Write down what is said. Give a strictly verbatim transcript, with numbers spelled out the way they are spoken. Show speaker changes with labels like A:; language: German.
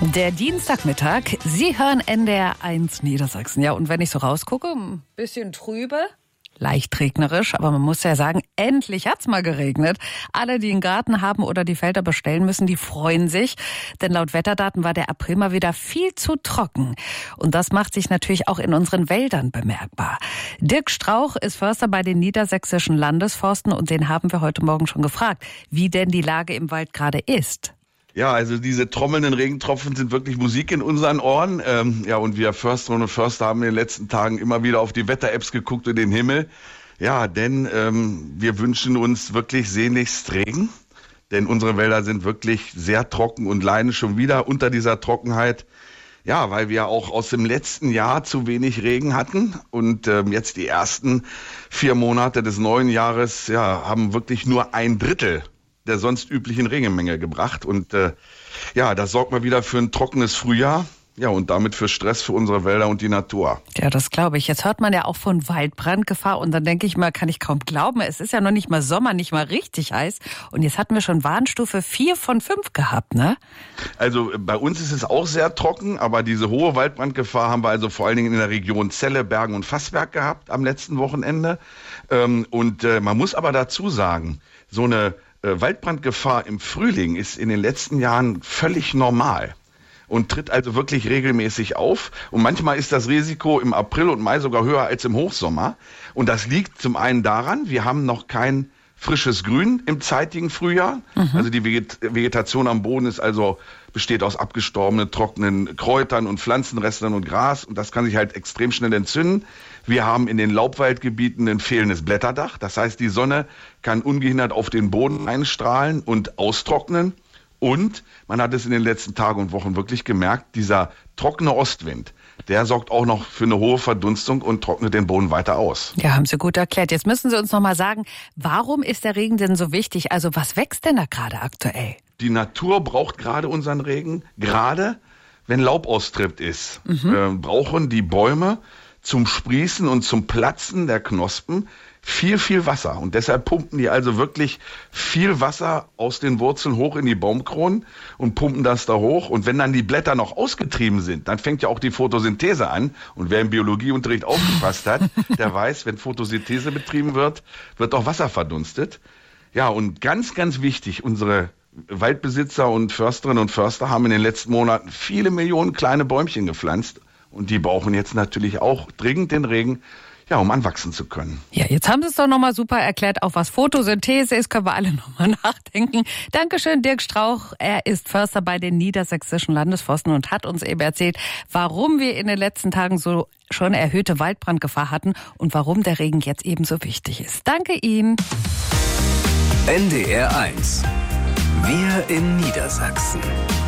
A: Der Dienstagmittag, Sie hören N D R eins Niedersachsen. Ja, und wenn ich so rausgucke, ein bisschen trübe, leicht regnerisch, aber man muss ja sagen, endlich hat's mal geregnet. Alle, die einen Garten haben oder die Felder bestellen müssen, die freuen sich. Denn laut Wetterdaten war der April mal wieder viel zu trocken. Und das macht sich natürlich auch in unseren Wäldern bemerkbar. Dirk Strauch ist Förster bei den Niedersächsischen Landesforsten und den haben wir heute Morgen schon gefragt, wie denn die Lage im Wald gerade ist.
B: Ja, also diese trommelnden Regentropfen sind wirklich Musik in unseren Ohren. Ähm, ja, und wir Försterinnen und Förster haben in den letzten Tagen immer wieder auf die Wetter-Apps geguckt und den Himmel. Ja, denn ähm, wir wünschen uns wirklich sehnlichst Regen. Denn unsere Wälder sind wirklich sehr trocken und leiden schon wieder unter dieser Trockenheit. Ja, weil wir auch aus dem letzten Jahr zu wenig Regen hatten. Und ähm, jetzt die ersten vier Monate des neuen Jahres ja, haben wirklich nur ein Drittel der sonst üblichen Regenmenge gebracht. Und äh, ja, das sorgt mal wieder für ein trockenes Frühjahr. Ja, und damit für Stress für unsere Wälder und die Natur.
A: Ja, das glaube ich. Jetzt hört man ja auch von Waldbrandgefahr und dann denke ich mal, kann ich kaum glauben, es ist ja noch nicht mal Sommer, nicht mal richtig heiß. Und jetzt hatten wir schon Warnstufe vier von fünf gehabt, ne?
B: Also bei uns ist es auch sehr trocken, aber diese hohe Waldbrandgefahr haben wir also vor allen Dingen in der Region Celle, Bergen und Fassberg gehabt am letzten Wochenende. Ähm, und äh, man muss aber dazu sagen, so eine äh, Waldbrandgefahr im Frühling ist in den letzten Jahren völlig normal und tritt also wirklich regelmäßig auf. Und manchmal ist das Risiko im April und Mai sogar höher als im Hochsommer. Und das liegt zum einen daran, wir haben noch kein frisches Grün im zeitigen Frühjahr. Mhm. Also die Vegetation am Boden ist also besteht aus abgestorbenen, trockenen Kräutern und Pflanzenresten und Gras. Und das kann sich halt extrem schnell entzünden. Wir haben in den Laubwaldgebieten ein fehlendes Blätterdach. Das heißt, die Sonne kann ungehindert auf den Boden einstrahlen und austrocknen. Und man hat es in den letzten Tagen und Wochen wirklich gemerkt, dieser trockene Ostwind, der sorgt auch noch für eine hohe Verdunstung und trocknet den Boden weiter aus.
A: Ja, haben Sie gut erklärt. Jetzt müssen Sie uns noch mal sagen, warum ist der Regen denn so wichtig? Also was wächst denn da gerade aktuell?
B: Die Natur braucht gerade unseren Regen, gerade wenn Laubaustritt ist. Mhm. Äh, brauchen die Bäume zum Sprießen und zum Platzen der Knospen viel, viel Wasser. Und deshalb pumpen die also wirklich viel Wasser aus den Wurzeln hoch in die Baumkronen und pumpen das da hoch. Und wenn dann die Blätter noch ausgetrieben sind, dann fängt ja auch die Photosynthese an. Und wer im Biologieunterricht aufgepasst hat, der weiß, wenn Photosynthese betrieben wird, wird auch Wasser verdunstet. Ja, und ganz, ganz wichtig, unsere Waldbesitzer und Försterinnen und Förster haben in den letzten Monaten viele Millionen kleine Bäumchen gepflanzt. Und die brauchen jetzt natürlich auch dringend den Regen, ja, um anwachsen zu können.
A: Ja, jetzt haben Sie es doch nochmal super erklärt, auch was Photosynthese ist, können wir alle nochmal nachdenken. Dankeschön, Dirk Strauch. Er ist Förster bei den Niedersächsischen Landesforsten und hat uns eben erzählt, warum wir in den letzten Tagen so schon erhöhte Waldbrandgefahr hatten und warum der Regen jetzt eben so wichtig ist. Danke Ihnen.
C: N D R eins. Wir in Niedersachsen.